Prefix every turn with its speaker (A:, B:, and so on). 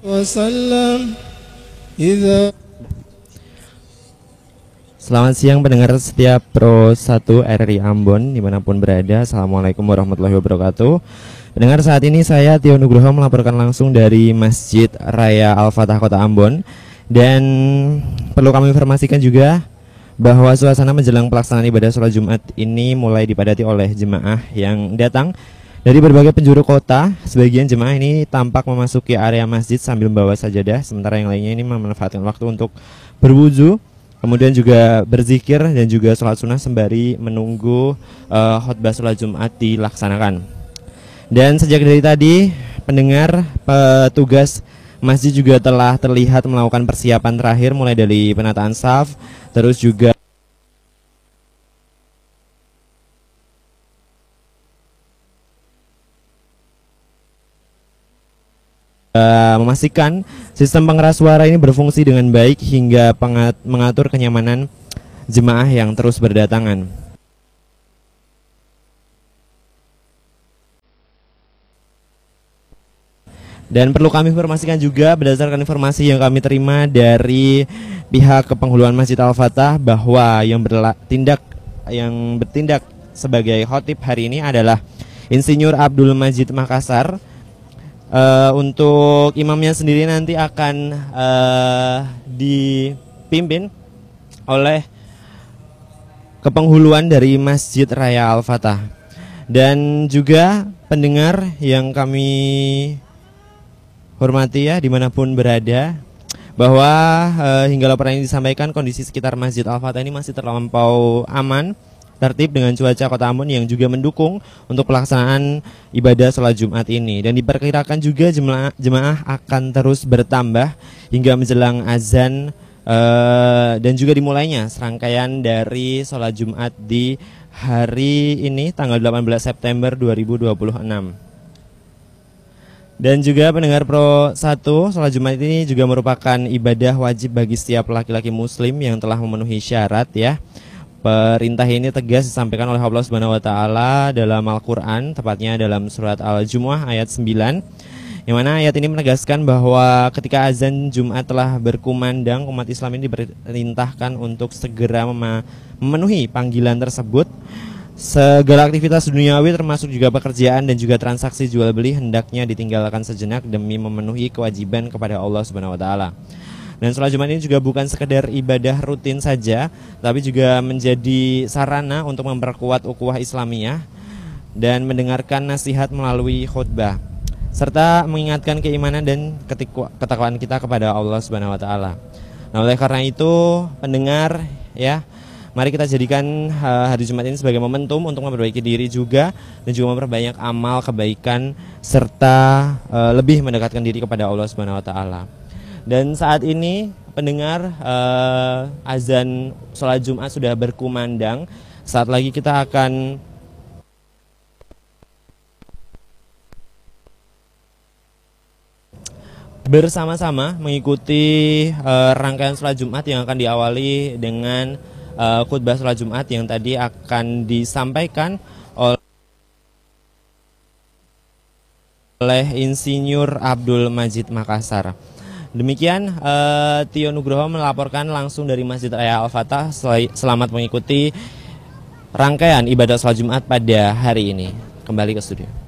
A: وسلم إذا.
B: Selamat siang pendengar setiap Pro 1 RRI Ambon dimanapun berada. Assalamualaikum warahmatullahi wabarakatuh. Pendengar, saat ini saya Tio Nugroho melaporkan langsung dari Masjid Raya Al-Fatah Kota Ambon. Dan perlu kami informasikan juga bahwa suasana menjelang pelaksanaan ibadah sholat Jumat ini mulai dipadati oleh jemaah yang datang dari berbagai penjuru kota. Sebagian jemaah ini tampak memasuki area masjid sambil membawa sajadah, sementara yang lainnya ini memanfaatkan waktu untuk berwudu, kemudian juga berzikir dan juga sholat sunnah sembari menunggu khutbah sholat Jumat dilaksanakan. Dan sejak dari tadi, pendengar, petugas masjid juga telah terlihat melakukan persiapan terakhir mulai dari penataan saf, terus juga memastikan sistem pengeras suara ini berfungsi dengan baik hingga mengatur kenyamanan jemaah yang terus berdatangan. Dan perlu kami informasikan juga berdasarkan informasi yang kami terima dari pihak kepenghuluan Masjid Al-Fatah bahwa yang bertindak sebagai khotib hari ini adalah Insinyur Abdul Majid Makassar. Untuk imamnya sendiri nanti akan dipimpin oleh kepenghuluan dari Masjid Raya Al-Fatah. Dan juga pendengar yang kami hormati ya dimanapun berada, bahwa hingga laporan ini disampaikan kondisi sekitar Masjid Al-Fatah ini masih terlampau aman, tertib dengan cuaca Kota Ambon yang juga mendukung untuk pelaksanaan ibadah sholat Jumat ini. Dan diperkirakan juga jemaah akan terus bertambah hingga menjelang azan dan juga dimulainya serangkaian dari sholat Jumat di hari ini tanggal 18 September 2026. Dan juga pendengar Pro 1, sholat Jumat ini juga merupakan ibadah wajib bagi setiap laki-laki muslim yang telah memenuhi syarat ya. Perintah ini tegas disampaikan oleh Allah Subhanahu wa taala dalam Al-Qur'an, tepatnya dalam surat Al-Jumu'ah ayat 9. Yang mana ayat ini menegaskan bahwa ketika azan Jumat telah berkumandang, umat Islam ini diperintahkan untuk segera memenuhi panggilan tersebut. Segala aktivitas duniawi termasuk juga pekerjaan dan juga transaksi jual beli hendaknya ditinggalkan sejenak demi memenuhi kewajiban kepada Allah Subhanahu wa taala. Dan sholat Jumat ini juga bukan sekedar ibadah rutin saja, tapi juga menjadi sarana untuk memperkuat ukhuwah Islamiyah dan mendengarkan nasihat melalui khutbah, serta mengingatkan keimanan dan ketakwaan kita kepada Allah Subhanahu wa taala. Nah, oleh karena itu, pendengar ya, mari kita jadikan hari Jumat ini sebagai momentum untuk memperbaiki diri juga dan juga memperbanyak amal kebaikan serta lebih mendekatkan diri kepada Allah Subhanahu wa taala. Dan saat ini pendengar, azan sholat Jumat sudah berkumandang. Saat lagi kita akan bersama-sama mengikuti rangkaian sholat Jumat yang akan diawali dengan khutbah sholat Jumat yang tadi akan disampaikan oleh Insinyur Abdul Majid Makassar. Demikian Tio Nugroho melaporkan langsung dari Masjid Raya Al-Fatah. Selamat mengikuti rangkaian ibadah sholat Jumat pada hari ini. Kembali ke studio.